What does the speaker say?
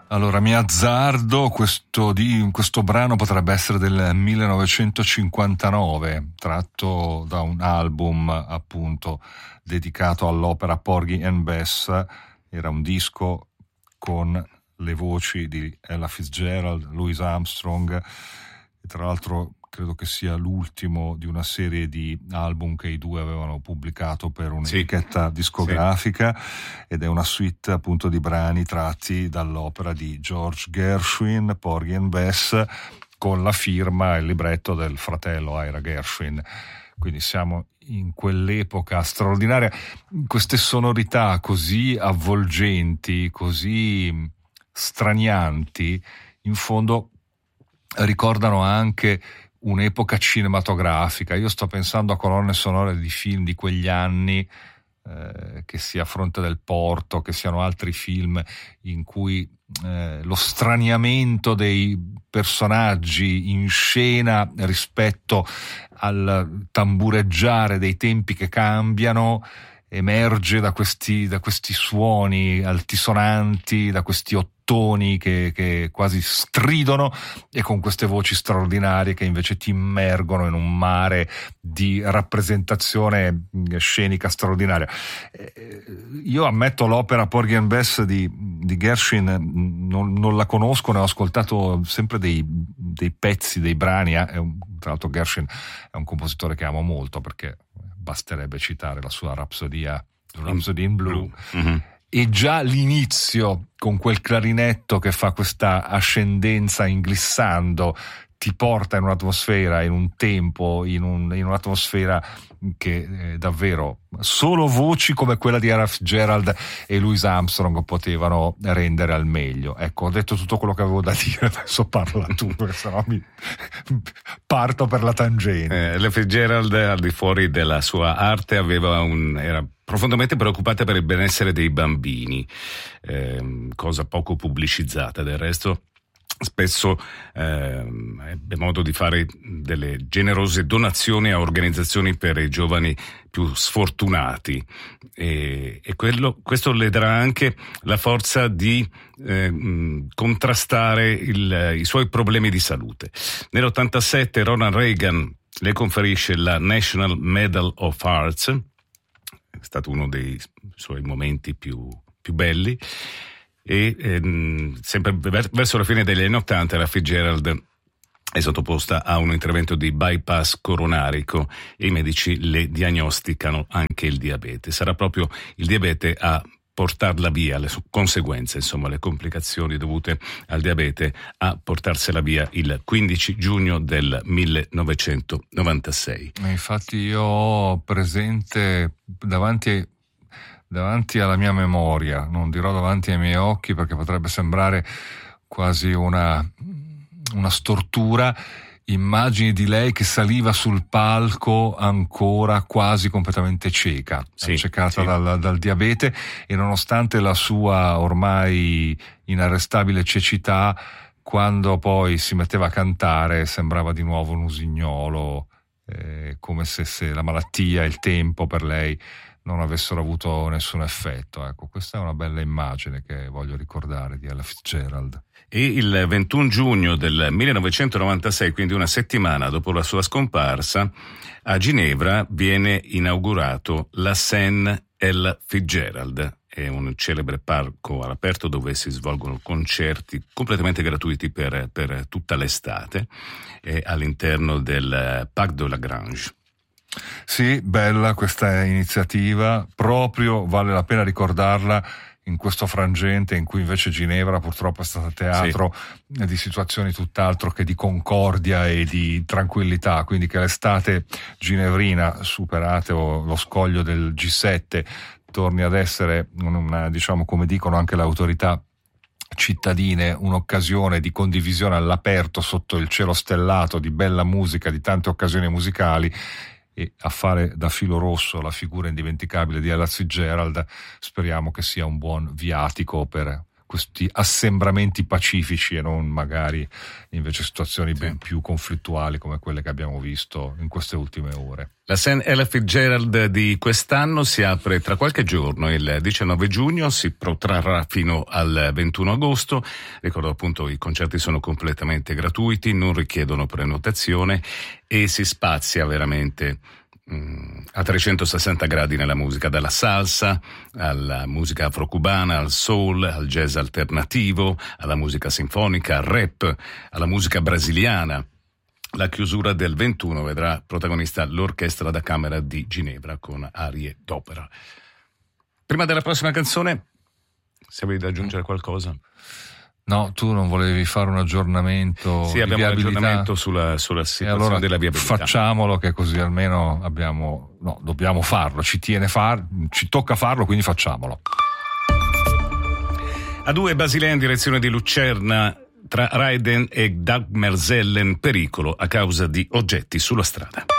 Allora, mi azzardo, questo brano potrebbe essere del 1959, tratto da un album appunto dedicato all'opera Porgy and Bess. Era un disco con le voci di Ella Fitzgerald, Louis Armstrong, e tra l'altro credo che sia l'ultimo di una serie di album che i due avevano pubblicato per un'etichetta discografica, ed è una suite appunto di brani tratti dall'opera di George Gershwin, Porgy and Bess, con la firma e il libretto del fratello Ira Gershwin. Quindi siamo in quell'epoca straordinaria, queste sonorità così avvolgenti, così stranianti, in fondo ricordano anche un'epoca cinematografica. Io sto pensando a colonne sonore di film di quegli anni, che sia Fronte del Porto, che siano altri film in cui lo straniamento dei personaggi in scena rispetto al tambureggiare dei tempi che cambiano emerge da questi suoni altisonanti, da questi ottoni che quasi stridono, e con queste voci straordinarie che invece ti immergono in un mare di rappresentazione scenica straordinaria. Io ammetto, l'opera Porgy and Bess di Gershwin non la conosco, ne ho ascoltato sempre dei pezzi, dei brani. Tra l'altro Gershwin è un compositore che amo molto, perché basterebbe citare la sua Rhapsody in Blue. Mm-hmm. E già l'inizio con quel clarinetto che fa questa ascendenza in glissando ti porta in un'atmosfera, in un tempo, in un'atmosfera che davvero solo voci come quella di Ella Fitzgerald e Louis Armstrong potevano rendere al meglio. Ecco, ho detto tutto quello che avevo da dire, adesso parla tu, perché sennò mi parto per la tangente. Ella Fitzgerald, al di fuori della sua arte, era profondamente preoccupata per il benessere dei bambini, cosa poco pubblicizzata del resto. Spesso ebbe modo di fare delle generose donazioni a organizzazioni per i giovani più sfortunati, e questo le darà anche la forza di contrastare i suoi problemi di salute. Nell'87 Ronald Reagan le conferisce la National Medal of Arts, è stato uno dei suoi momenti più belli. E sempre verso la fine degli anni 80 la Fitzgerald è sottoposta a un intervento di bypass coronarico e i medici le diagnosticano anche il diabete. Sarà proprio il diabete a portarla via, le conseguenze, insomma le complicazioni dovute al diabete, a portarsela via il 15 giugno del 1996. Infatti io ho presente davanti alla mia memoria, non dirò davanti ai miei occhi perché potrebbe sembrare quasi una stortura, immagini di lei che saliva sul palco ancora quasi completamente cieca, accecata dal diabete, e nonostante la sua ormai inarrestabile cecità, quando poi si metteva a cantare sembrava di nuovo un usignolo, come se la malattia e il tempo per lei non avessero avuto nessun effetto. Ecco, questa è una bella immagine che voglio ricordare di Ella Fitzgerald. E il 21 giugno del 1996, quindi una settimana dopo la sua scomparsa, a Ginevra viene inaugurato la Scène Ella Fitzgerald. È un celebre parco all'aperto dove si svolgono concerti completamente gratuiti per tutta l'estate, all'interno del Parc de la Grange. Sì, bella questa iniziativa, proprio vale la pena ricordarla in questo frangente in cui invece Ginevra purtroppo è stata teatro di situazioni tutt'altro che di concordia e di tranquillità, quindi che l'estate ginevrina, superate lo scoglio del G7, torni ad essere diciamo, come dicono anche le autorità cittadine, un'occasione di condivisione all'aperto sotto il cielo stellato di bella musica, di tante occasioni musicali, e a fare da filo rosso la figura indimenticabile di Ella Fitzgerald. Speriamo che sia un buon viatico per questi assembramenti pacifici e non magari invece situazioni ben più conflittuali come quelle che abbiamo visto in queste ultime ore. La St. Ella Fitzgerald di quest'anno si apre tra qualche giorno, il 19 giugno, si protrarrà fino al 21 agosto. Ricordo appunto i concerti sono completamente gratuiti, non richiedono prenotazione e si spazia veramente a 360 gradi nella musica, dalla salsa alla musica afrocubana, al soul, al jazz alternativo, alla musica sinfonica, al rap, alla musica brasiliana. La chiusura del 21 vedrà protagonista l'Orchestra da Camera di Ginevra con arie d'opera. Prima della prossima canzone, se avevi da aggiungere qualcosa? No, tu non volevi fare un aggiornamento? Sì, abbiamo un aggiornamento sulla situazione allora della viabilità. Facciamolo, che così almeno dobbiamo farlo, ci tocca farlo, quindi facciamolo. A2 Basilea in direzione di Lucerna, tra Raiden e Dagmerzellen, pericolo a causa di oggetti sulla strada.